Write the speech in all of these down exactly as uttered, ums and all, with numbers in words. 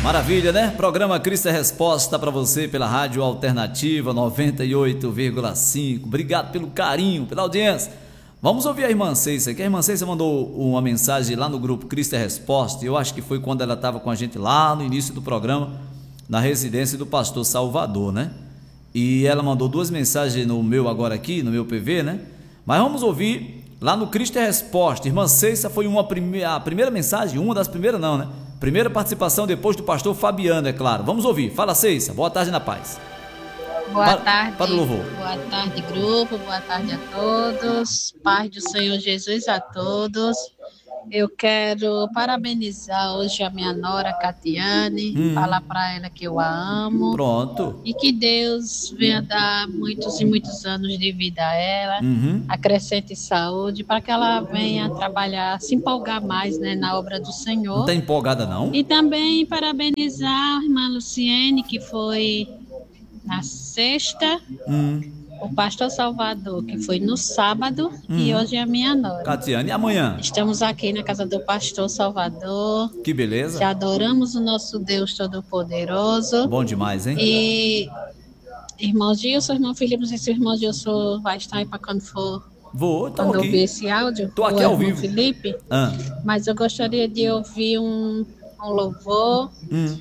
Maravilha, né? Programa Cristo é Resposta para você pela Rádio Alternativa noventa e oito vírgula cinco. Obrigado pelo carinho, pela audiência. Vamos ouvir a irmã Ceissa, que a irmã Ceissa mandou uma mensagem lá no grupo Cristo é Resposta. Eu acho que foi quando ela estava com a gente lá no início do programa, na residência do pastor Salvador, né? E ela mandou duas mensagens no meu agora aqui, no meu P V, né? Mas vamos ouvir lá no Cristo é Resposta. Irmã Ceissa foi uma prime... a primeira mensagem, uma das primeiras não, né? Primeira participação depois do pastor Fabiano, é claro. Vamos ouvir. Fala, Ceissa. Boa tarde na paz. Boa para, tarde. Para o louvor. Boa tarde, grupo. Boa tarde a todos. Paz do Senhor Jesus a todos. Eu quero parabenizar hoje a minha nora, Catiane, hum. falar para ela que eu a amo. Pronto. E que Deus venha dar muitos e muitos anos de vida a ela, uhum. acrescente saúde, para que ela venha trabalhar, se empolgar mais, né, na obra do Senhor. Não está empolgada, não? E também parabenizar a irmã Luciene, que foi na sexta, hum. o pastor Salvador, que foi no sábado, hum. e hoje é a minha nora. Catiane, e amanhã? Estamos aqui na casa do pastor Salvador. Que beleza. Que adoramos o nosso Deus Todo-Poderoso. Bom demais, hein? E irmão Gilson, irmão Felipe, não sei se o irmão Gilson vai estar aí para quando for. Vou, tô quando aqui. ouvir esse áudio. Tô aqui ao vivo. Felipe. Ah. Mas eu gostaria de ouvir um, um louvor hum.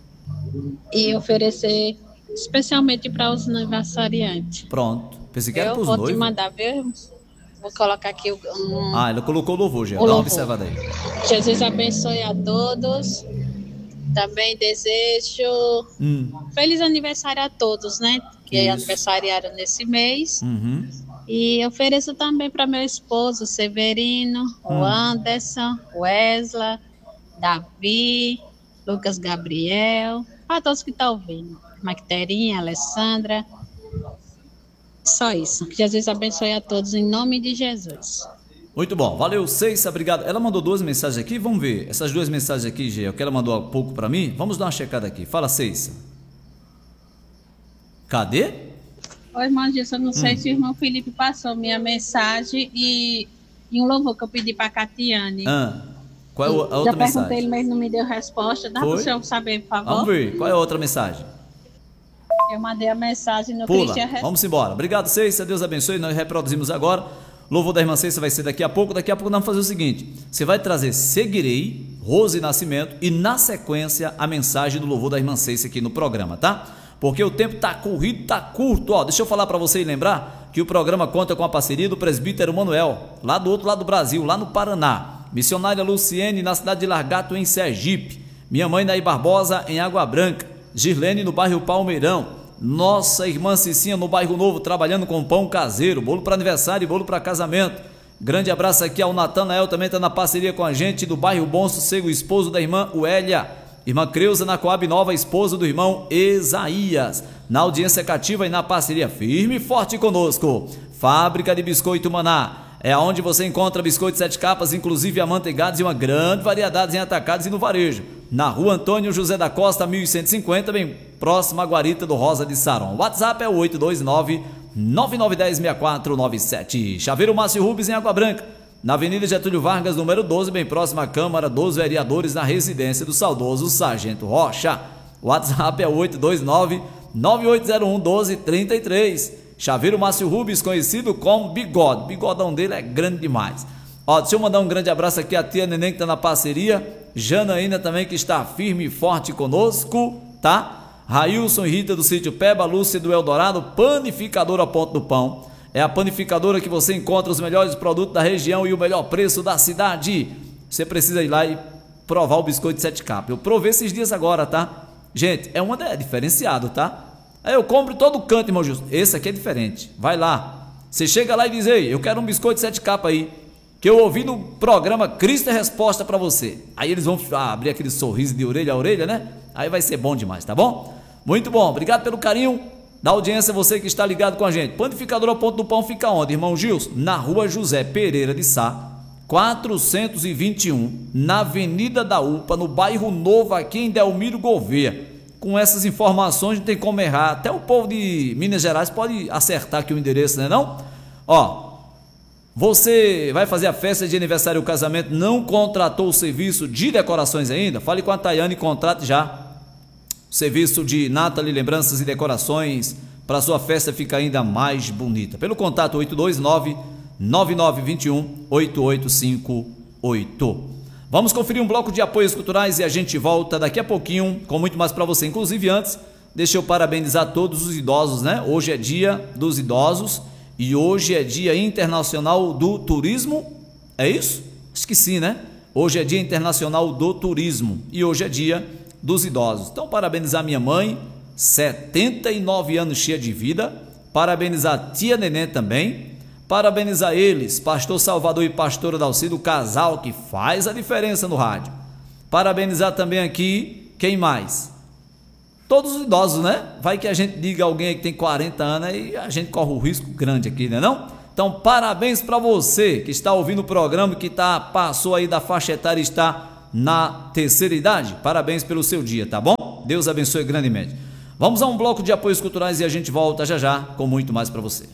e oferecer especialmente para os aniversariantes. Pronto. Pensei que era eu pros vou noivos. te mandar ver. Vou colocar aqui um. Ah, ela colocou o louvor, já. O Dá uma louvor. observada aí. Jesus abençoe a todos. Também desejo hum. feliz aniversário a todos, né? Que Isso. aniversariaram nesse mês. Uhum. E ofereço também para meu esposo, Severino, hum. o Anderson, o Wesley, Davi, Lucas Gabriel, para todos que estão ouvindo. Macterinha, Alessandra. Só isso. Que Jesus abençoe a todos em nome de Jesus. Muito bom. Valeu, Ceissa. Obrigado. Ela mandou duas mensagens aqui. Vamos ver. Essas duas mensagens aqui, Gê, que ela mandou há pouco para mim. Vamos dar uma checada aqui. Fala, Ceissa. Cadê? Oi, irmão Gilson. Eu não sei hum. se o irmão Felipe passou minha mensagem e, e um louvor que eu pedi para a Catiane. Ah. Qual é a outra Já mensagem? perguntei, ele mesmo não me deu resposta. Dá para o senhor saber, por favor? Vamos ver. Qual é a outra mensagem? Eu mandei a mensagem no Pula. Cristian. Vamos embora. Obrigado, Ceissa. Deus abençoe. Nós reproduzimos agora. Louvor da irmã Ceissa vai ser daqui a pouco. Daqui a pouco nós vamos fazer o seguinte. Você vai trazer Seguirei, Rose Nascimento e na sequência a mensagem do louvor da irmã Ceissa aqui no programa, tá? Porque o tempo tá corrido, tá curto. Ó, deixa eu falar para você e lembrar que o programa conta com a parceria do presbítero Manuel, lá do outro lado do Brasil, lá no Paraná. Missionária Luciene, na cidade de Largato, em Sergipe. Minha mãe, Naí Barbosa, em Água Branca. Girlene, no bairro Palmeirão. Nossa irmã Cicinha, no bairro Novo, trabalhando com pão caseiro, bolo para aniversário e bolo para casamento. Grande abraço aqui ao Natanael, também está na parceria com a gente, do bairro Bom Sossego, esposo da irmã Uélia. Irmã Creuza, na Coab Nova, esposa do irmão Esaías. Na audiência cativa e na parceria firme e forte conosco. Fábrica de Biscoito Maná. É onde você encontra biscoitos sete capas, inclusive amanteigados e uma grande variedade em atacados e no varejo. Na rua Antônio José da Costa, mil cento e cinquenta, bem próximo à guarita do Rosa de Saron. O WhatsApp é o oito dois nove, nove nove um zero, seis quatro nove sete. Chaveiro Márcio Rubens, em Água Branca. Na Avenida Getúlio Vargas, número doze, bem próximo à Câmara dos Vereadores, na residência do saudoso Sargento Rocha. O WhatsApp é o oito dois nove, nove oito zero um, um dois três três. Chaveiro Márcio Rubens, conhecido como Bigode. O bigodão dele é grande demais. Ó, deixa eu mandar um grande abraço aqui à tia Neném, que está na parceria. Janaína também, que está firme e forte conosco, tá? Railson e Rita do Sítio Peba, Lúcia do Eldorado, panificadora Ponto do Pão. É a panificadora que você encontra os melhores produtos da região e o melhor preço da cidade. Você precisa ir lá e provar o biscoito sete capas. Eu provei esses dias agora, tá? Gente, é uma é diferenciado, tá? Aí eu compro todo canto, irmão Justo. Esse aqui é diferente. Vai lá. Você chega lá e diz, ei, eu quero um biscoito sete capas aí, que eu ouvi no programa Cristo é Resposta para você. Aí eles vão ah, abrir aquele sorriso de orelha a orelha, né? Aí vai ser bom demais, tá bom? Muito bom. Obrigado pelo carinho da audiência, você que está ligado com a gente. Panificadora Ponto do Pão fica onde, irmão Gilson? Na rua José Pereira de Sá, quatrocentos e vinte e um, na Avenida da UPA, no bairro Novo, aqui em Delmiro Gouveia. Com essas informações não tem como errar. Até o povo de Minas Gerais pode acertar aqui o endereço, né não? Ó, você vai fazer a festa de aniversário ou casamento, não contratou o serviço de decorações ainda? Fale com a Tayane e contrate já. Serviço de Nathalie Lembranças e Decorações, para sua festa ficar ainda mais bonita. Pelo contato oito dois nove, nove nove dois um, oito oito cinco oito. Vamos conferir um bloco de apoios culturais e a gente volta daqui a pouquinho com muito mais para você. Inclusive antes, deixa eu parabenizar todos os idosos, né? Hoje é dia dos idosos e hoje é dia internacional do turismo, é isso? Acho que sim, né? Hoje é dia internacional do turismo e hoje é dia dos idosos. Então, parabenizar minha mãe, setenta e nove anos cheia de vida, parabenizar a tia Neném também, parabenizar eles, pastor Salvador e pastora Dalcida, o casal que faz a diferença no rádio. Parabenizar também aqui, quem mais? Todos os idosos, né? Vai que a gente diga alguém aí que tem quarenta anos e a gente corre um risco grande aqui, né não? Então, parabéns para você que está ouvindo o programa, que tá, passou aí da faixa etária e está na terceira idade. Parabéns pelo seu dia, tá bom? Deus abençoe grandemente. Vamos a um bloco de apoios culturais e a gente volta já já com muito mais para você.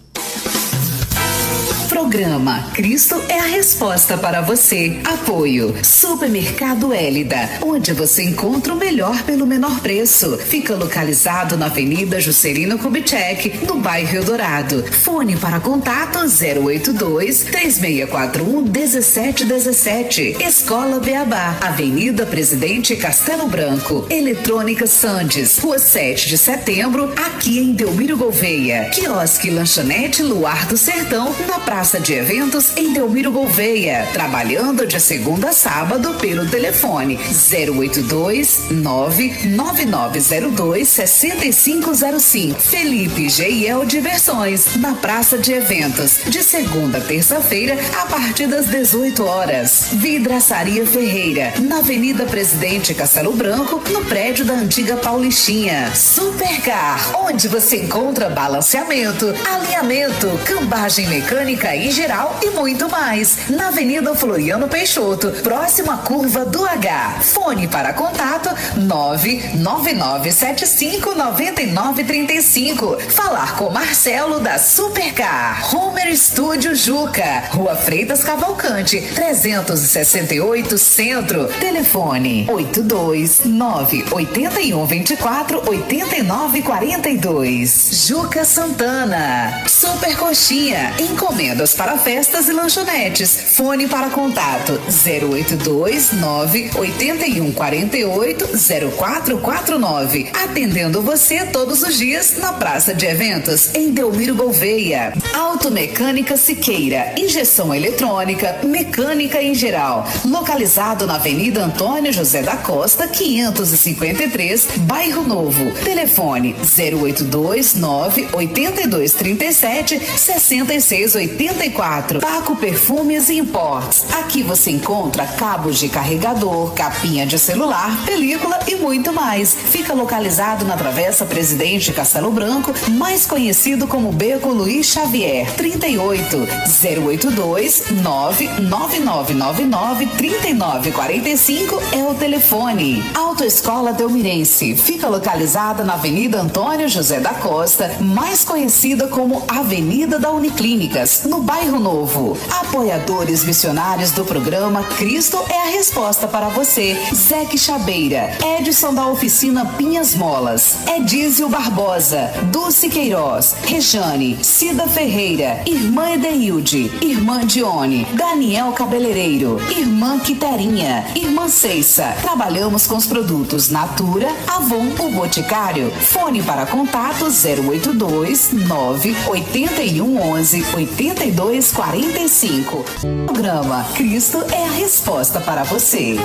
Programa Cristo é a resposta para você. Apoio Supermercado Hélida, onde você encontra o melhor pelo menor preço. Fica localizado na Avenida Juscelino Kubitschek, no bairro Eldorado. Fone para contato zero oito dois, três seis quatro um, um sete um sete. Escola Beabá, Avenida Presidente Castelo Branco. Eletrônica Sandes, Rua sete de setembro, aqui em Delmiro Gouveia. Quiosque Lanchonete Luar do Sertão, na Praça de Eventos em Delmiro Gouveia, trabalhando de segunda a sábado pelo telefone zero oito dois, nove nove nove zero dois, seis cinco zero cinco. Felipe G I L Diversões, na Praça de Eventos, de segunda a terça-feira, a partir das dezoito horas. Vidraçaria Ferreira, na Avenida Presidente Castelo Branco, no prédio da antiga Paulistinha. Supercar, onde você encontra balanceamento, alinhamento, cambagem mecânica em geral e muito mais. Na Avenida Floriano Peixoto, próxima à curva do H. Fone para contato nove nove nove sete cinco nove nove três cinco. Falar com Marcelo da Supercar. Homer Studio Juca, Rua Freitas Cavalcante, trezentos e sessenta e oito Centro. Telefone oito dois nove oito um dois quatro oito nove quatro dois. Juca Santana. Super Coxinha, encomenda para festas e lanchonetes. Fone para contato zero oito dois nove oito um quatro oito zero quatro quatro nove. Atendendo você todos os dias na Praça de Eventos em Delmiro Gouveia. Automecânica Siqueira, injeção eletrônica, mecânica em geral. Localizado na Avenida Antônio José da Costa, quinhentos e cinquenta e três, Bairro Novo. Telefone zero oito dois nove oito dois três sete seis seis oito quatro. Paco Perfumes e Imports. Aqui você encontra cabos de carregador, capinha de celular, película e muito mais. Fica localizado na Travessa Presidente Castelo Branco, mais conhecido como Beco Luiz Xavier. trinta e oito, zero oito dois nove nove nove nove nove três nove quatro cinco é o telefone. Autoescola Delmirense. Fica localizada na Avenida Antônio José da Costa, mais conhecida como Avenida da Uniclínicas, no Bairro Novo. Apoiadores missionários do programa Cristo é a resposta para você. Zeque Chabeira, Edson da Oficina Pinhas Molas, Edísio Barbosa, Dulce Queiroz, Rejane, Cida Ferreira, Irmã Edeilde, Irmã Dione, Daniel Cabeleireiro, Irmã Quiterinha, Irmã Ceissa. Trabalhamos com os produtos Natura, Avon, o Boticário. Fone para contato zero oito dois nove oito um onze oito dois quatro cinco. Programa Cristo é a resposta para você.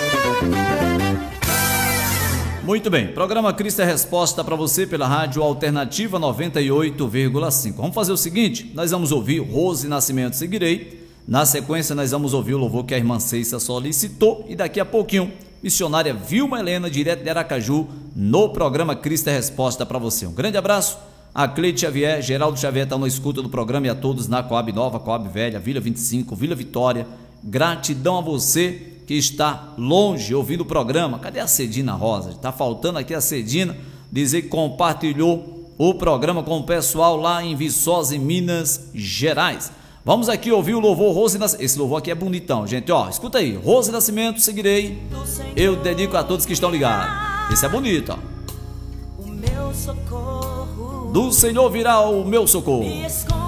Muito bem, programa Cristo é a resposta para você pela Rádio Alternativa noventa e oito vírgula cinco. Vamos fazer o seguinte, nós vamos ouvir Rose Nascimento Seguirei. Na sequência nós vamos ouvir o louvor que a irmã Ceissa solicitou e daqui a pouquinho, missionária Vilma Helena, direto de Aracaju, no programa Cristo é a resposta para você. Um grande abraço. A Cleide Xavier, Geraldo Xavier está na escuta do programa e a todos na Coab Nova, Coab Velha, Vila vinte e cinco, Vila Vitória. Gratidão a você que está longe ouvindo o programa. Cadê a Cedina Rosa? Está faltando aqui a Cedina dizer que compartilhou o programa com o pessoal lá em Viçosa, em Minas Gerais. Vamos aqui ouvir o louvor Rose Nascimento. Esse louvor aqui é bonitão, gente, ó, escuta aí. Rose Nascimento, Seguirei. Eu dedico a todos que estão ligados. Esse é bonito, ó. Do Senhor virá o meu socorro.